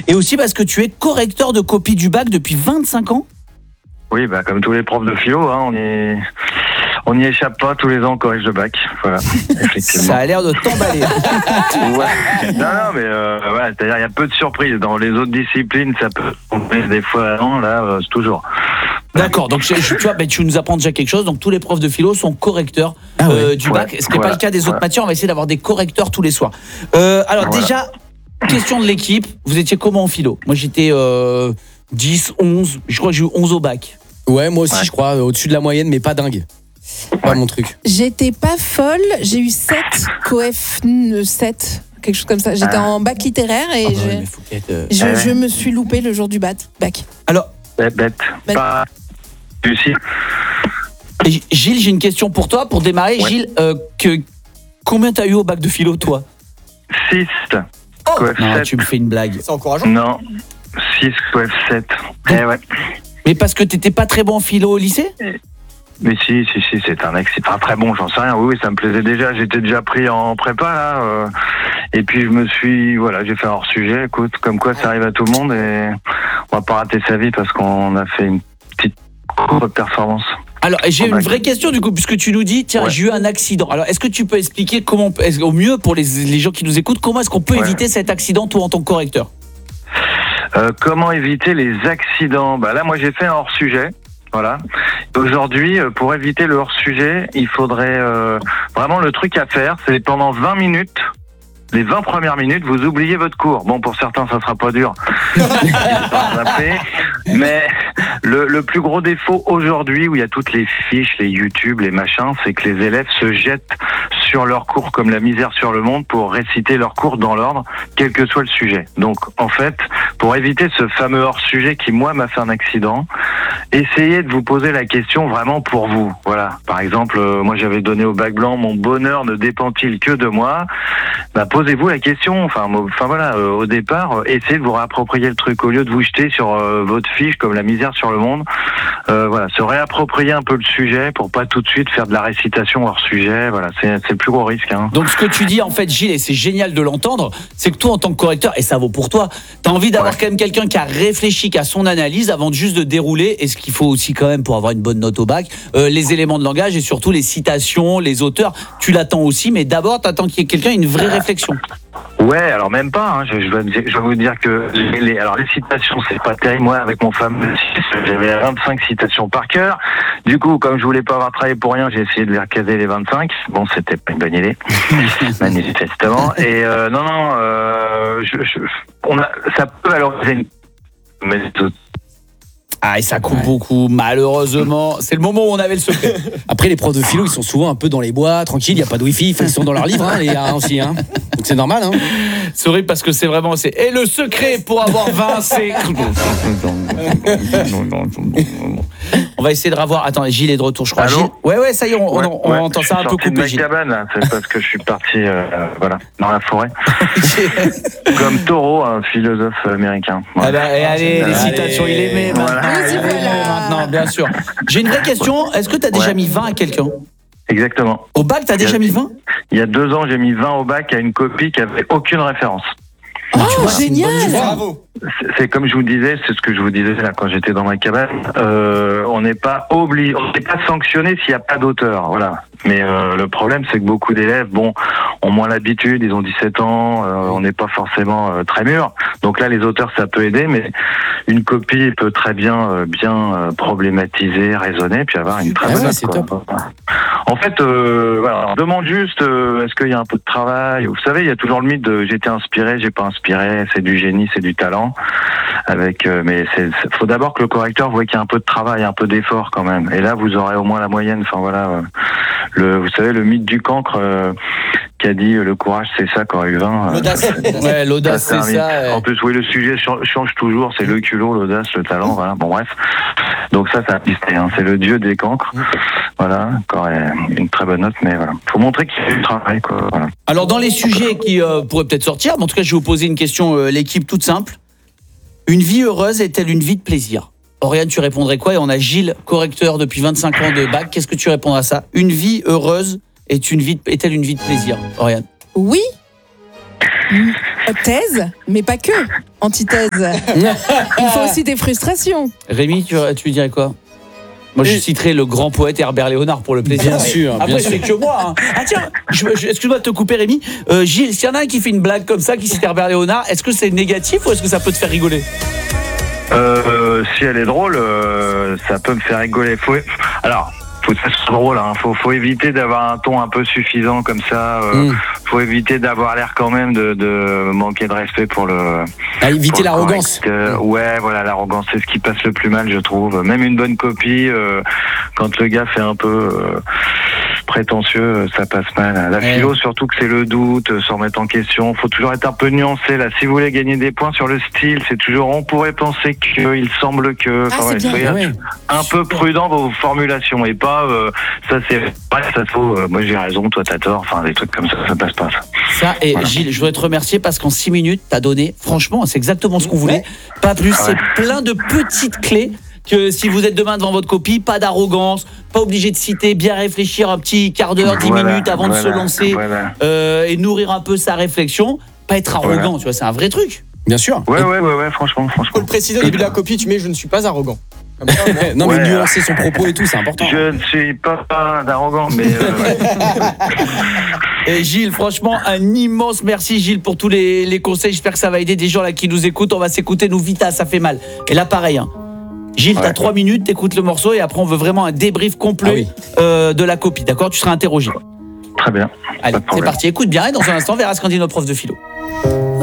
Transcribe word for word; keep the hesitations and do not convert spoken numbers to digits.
Et aussi parce que tu es correcteur de copie du bac depuis vingt-cinq ans. Oui, bah, comme tous les profs de philo, hein, on est... On n'y échappe pas, tous les ans on corrige le bac. Voilà, effectivement. Ça a l'air de t'emballer. Ouais. Non, non, mais euh, ouais, c'est-à-dire il y a peu de surprises. Dans les autres disciplines, ça peut tomber des fois, non, là, euh, c'est toujours. D'accord, donc je, je, tu vois, bah, tu nous apprends déjà quelque chose. Donc tous les profs de philo sont correcteurs ah ouais. euh, du bac, ouais, ce qui n'est voilà, pas le cas des autres ouais. matières. On va essayer d'avoir des correcteurs tous les soirs. Euh, alors voilà. Déjà, question de l'équipe, vous étiez comment en philo? Moi j'étais euh, dix, onze, je crois que j'ai eu onze au bac. Ouais, moi aussi ouais. je crois, au-dessus de la moyenne, mais pas dingue. Pas ouais. mon truc. J'étais pas folle, j'ai eu sept, coef sept, quelque chose comme ça. J'étais ah. en bac littéraire et ah bah ouais, euh... je, ouais. je me suis loupé le jour du bac. Alors, bête, bête. bête. Pas réussi. Gilles, j'ai une question pour toi, pour démarrer. Ouais. Gilles, euh, que, combien t'as eu au bac de philo, toi? six. Oh non, sept. Tu me fais une blague. C'est encourageant. Non, six, coef sept. Eh ouais. Mais parce que t'étais pas très bon en philo au lycée? Mais si, si, si, c'est un ex, c'est pas très bon, j'en sais rien. Oui, oui, ça me plaisait déjà. J'étais déjà pris en prépa, là. Euh, et puis, je me suis, voilà, j'ai fait un hors-sujet. Écoute, comme quoi, ça arrive à tout le monde et on va pas rater sa vie parce qu'on a fait une petite performance. Alors, j'ai une vraie question, du coup, puisque tu nous dis, tiens, ouais. j'ai eu un accident. Alors, est-ce que tu peux expliquer comment, au mieux, pour les, les gens qui nous écoutent, comment est-ce qu'on peut ouais. éviter cet accident, toi, en tant que correcteur? euh, Comment éviter les accidents? Bah là, moi, j'ai fait un hors-sujet. Voilà. Aujourd'hui, pour éviter le hors-sujet, il faudrait euh, vraiment le truc à faire, c'est pendant vingt minutes, les vingt premières minutes, vous oubliez votre cours. Bon, pour certains, ça sera pas dur. Mais le, le plus gros défaut aujourd'hui, où il y a toutes les fiches, les YouTube, les machins, c'est que les élèves se jettent sur leur cours comme la misère sur le monde pour réciter leur cours dans l'ordre, quel que soit le sujet. Donc, en fait, pour éviter ce fameux hors-sujet qui, moi, m'a fait un accident, essayez de vous poser la question vraiment pour vous. Voilà. Par exemple, euh, moi, j'avais donné au bac blanc, mon bonheur ne dépend-il que de moi? Bah, posez-vous la question. Enfin, enfin voilà, euh, au départ, euh, essayez de vous réapproprier le truc au lieu de vous jeter sur euh, votre fiche comme la misère sur le monde. Euh, voilà, se réapproprier un peu le sujet pour pas tout de suite faire de la récitation hors sujet. Voilà, c'est, c'est le plus gros risque. Hein. Donc, ce que tu dis, en fait, Gilles, et c'est génial de l'entendre, c'est que toi, en tant que correcteur, et ça vaut pour toi, t'as envie d'avoir ouais. quand même quelqu'un qui a réfléchi qu'à son analyse avant de juste de dérouler, et ce qu'il faut aussi quand même pour avoir une bonne note au bac, euh, les éléments de langage et surtout les citations, les auteurs. Tu l'attends aussi, mais d'abord, t'attends qu'il y ait quelqu'un, une vraie réflexion. Ouais, alors même pas. Hein. Je, je, vais, je vais vous dire que les, les, alors les citations, c'est pas terrible. Moi, avec mon fameux six, j'avais vingt-cinq citations par cœur. Du coup, comme je voulais pas avoir travaillé pour rien, j'ai essayé de les recaser les vingt-cinq. Bon, c'était pas une bonne idée, manifestement. Et euh, non, non, euh, je, je, on a, ça peut valoriser une... Mais tout... Ah, et ça coupe ouais. beaucoup, malheureusement. C'est le moment où on avait le secret. Après, les profs de philo, ils sont souvent un peu dans les bois, tranquilles, il n'y a pas de wifi, ils sont dans leur livre, hein, les gars, aussi. Hein. Donc c'est normal. Hein. C'est horrible parce que c'est vraiment... C'est... Et le secret pour avoir vingt, c'est... On va essayer de revoir... Attends, Gilles est de retour, je crois. Allô Gilles... Ouais, ouais, ça y est, on, ouais, on, on ouais, entend ça un peu coupé, Gilles. Cabane, c'est parce que je suis parti euh, voilà, dans la forêt. Comme Thoreau, un philosophe américain. Ouais. Ah bah, et allez, les citations, il aimait. Voilà. Vas-y, voilà. Maintenant, bien sûr. J'ai une vraie question. Est-ce que tu as déjà ouais. mis vingt à quelqu'un? Exactement. Au bac, tu as déjà mis vingt? Il y a deux ans, j'ai mis vingt au bac à une copie qui avait aucune référence. Oh, oh génial! Bravo! C'est, c'est comme je vous disais, c'est ce que je vous disais là quand j'étais dans ma cabane. Euh, on n'est pas obligé, on n'est pas sanctionné s'il n'y a pas d'auteur, voilà. Mais euh, le problème, c'est que beaucoup d'élèves, bon, ont moins l'habitude, ils ont dix-sept ans, euh, on n'est pas forcément euh, très mûrs. Donc là, les auteurs, ça peut aider, mais une copie peut très bien, euh, bien euh, problématiser, raisonner, puis avoir une très bonne note. C'est top. En fait, euh, voilà, on demande juste, euh, est-ce qu'il y a un peu de travail? Vous savez, il y a toujours le mythe de j'étais inspiré, j'ai pas inspiré, c'est du génie, c'est du talent. Avec, euh, mais c'est, c'est, faut d'abord que le correcteur voit qu'il y a un peu de travail, un peu d'effort quand même. Et là, vous aurez au moins la moyenne. Enfin voilà, euh, le, vous savez, le mythe du cancre euh, qui a dit euh, le courage, c'est ça qu'aurait eu vingt. L'audace, euh, ouais, l'audace, ça, c'est, c'est ça. Ouais. En plus, oui, le sujet change toujours. C'est le culot, l'audace, le talent. Voilà. Bon, bref. Donc ça, ça a pisté. Hein. C'est le dieu des cancres. Voilà, encore une très bonne note, mais voilà. Faut montrer qu'il y a du travail, quoi. Voilà. Alors, dans les sujets qui euh, pourraient peut-être sortir, mais en tout cas, je vais vous poser une question, euh, l'équipe toute simple. Une vie heureuse est-elle une vie de plaisir? Oriane, tu répondrais quoi? Et on a Gilles, correcteur depuis vingt-cinq ans de bac. Qu'est-ce que tu répondras à ça? Une vie heureuse est une vie de... est-elle une vie de plaisir, Oriane? Oui. thèse, mais pas que. Antithèse. Il faut aussi des frustrations. Rémi, tu, tu dirais quoi? Moi, je citerai le grand poète Herbert Léonard pour le plaisir. Bien sûr. Après, bien c'est sûr. que moi. Hein. Ah tiens, je, je, excuse-moi de te couper, Rémi. Euh, Gilles, s'il y en a un qui fait une blague comme ça, qui cite Herbert Léonard, est-ce que c'est négatif ou est-ce que ça peut te faire rigoler? Euh, si elle est drôle, euh, ça peut me faire rigoler. Faut... Alors, faut que ça soit drôle. Hein. Faut, faut éviter d'avoir un ton un peu suffisant comme ça. Euh, mm. Faut éviter d'avoir l'air quand même de, de manquer de respect pour le. À éviter l'arrogance. Euh, ouais, voilà, l'arrogance, c'est ce qui passe le plus mal, je trouve. Même une bonne copie, euh, quand le gars fait un peu euh, prétentieux, ça passe mal. La ouais. philo, surtout que c'est le doute, s'en remettre en question. Faut toujours être un peu nuancé. Là, si vous voulez gagner des points sur le style, c'est toujours on pourrait penser que, il semble que. Ah, enfin, ouais, soyez ah ouais. un peu prudent dans vos formulations et pas euh, ça c'est ouais, ça faut. Euh, moi j'ai raison, toi t'as tort. Enfin des trucs comme ça, ça passe pas. Ça. Ça et voilà. Gilles, je voudrais te remercier parce qu'en six minutes, t'as donné. Franchement, c'est exactement ce qu'on voulait. Ouais. Pas plus. Ouais. C'est plein de petites clés. Que si vous êtes demain devant votre copie, pas d'arrogance, pas obligé de citer, bien réfléchir un petit quart d'heure, dix voilà, minutes avant voilà, de se lancer voilà. euh, et nourrir un peu sa réflexion, pas être arrogant, voilà. tu vois, c'est un vrai truc. Bien sûr. Ouais, ouais, ouais, ouais, franchement, franchement. Faut le préciser au début de la copie, tu mets je ne suis pas arrogant. Comme ça, non ouais, mais nuancer son propos et tout, c'est important. Je ne suis pas, pas d'arrogant, mais. Euh, et Gilles, franchement, un immense merci Gilles pour tous les, les conseils. J'espère que ça va aider des gens là qui nous écoutent. On va s'écouter, nous vita, ça fait mal. Et là, pareil. Hein. Gilles, ouais. t'as trois minutes, t'écoutes le morceau et après on veut vraiment un débrief complet ah oui. euh, de la copie. D'accord ? Tu seras interrogé. Très bien. Allez, c'est parti. Écoute bien et dans un instant, on verra ce qu'en dit notre prof de philo.